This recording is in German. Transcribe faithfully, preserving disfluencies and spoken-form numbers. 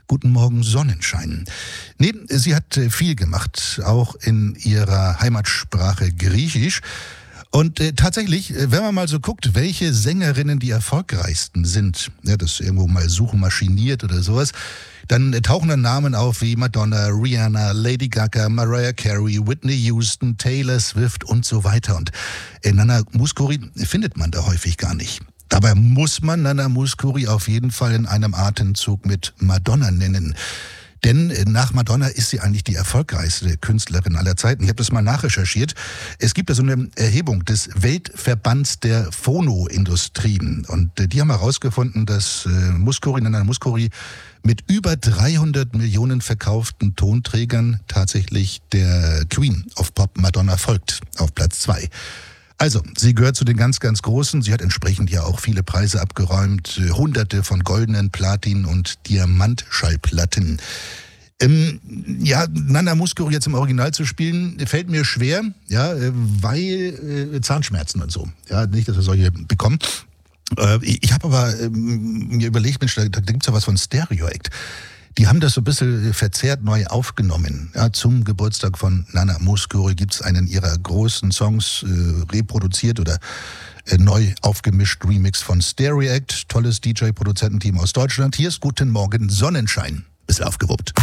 Guten Morgen Sonnenschein. Nee, sie hat äh, viel gemacht, auch in ihrer Heimatsprache Griechisch. Und äh, tatsächlich, äh, wenn man mal so guckt, welche Sängerinnen die erfolgreichsten sind, ja, das irgendwo mal suchen maschiniert oder sowas, dann äh, tauchen dann Namen auf wie Madonna, Rihanna, Lady Gaga, Mariah Carey, Whitney Houston, Taylor Swift und so weiter. Und äh, Nana Mouskouri findet man da häufig gar nicht. Dabei muss man Nana Mouskouri auf jeden Fall in einem Atemzug mit Madonna nennen. Denn nach Madonna ist sie eigentlich die erfolgreichste Künstlerin aller Zeiten. Ich habe das mal nachrecherchiert. Es gibt da so eine Erhebung des Weltverbands der Phonoindustrien. Und die haben herausgefunden, dass Mouskouri, Nana Mouskouri mit über dreihundert Millionen verkauften Tonträgern tatsächlich der Queen of Pop Madonna folgt, auf Platz zwei. Also, sie gehört zu den ganz, ganz Großen. Sie hat entsprechend ja auch viele Preise abgeräumt. Hunderte von goldenen, Platin- und Diamantschallplatten. Ähm, ja, Nana Mouskouri jetzt im Original zu spielen, fällt mir schwer, ja, weil äh, Zahnschmerzen und so. Ja, nicht, dass wir solche bekommen. Äh, ich habe aber äh, mir überlegt, Mensch, da, da gibt's ja was von Stereo Act. Die haben das so ein bisschen verzerrt neu aufgenommen. Ja, zum Geburtstag von Nana Mouskouri gibt's einen ihrer großen Songs äh, reproduziert oder äh, neu aufgemischt, Remix von Stereo Act. Tolles D J-Produzententeam aus Deutschland. Hier ist Guten Morgen Sonnenschein. Bisschen aufgewuppt.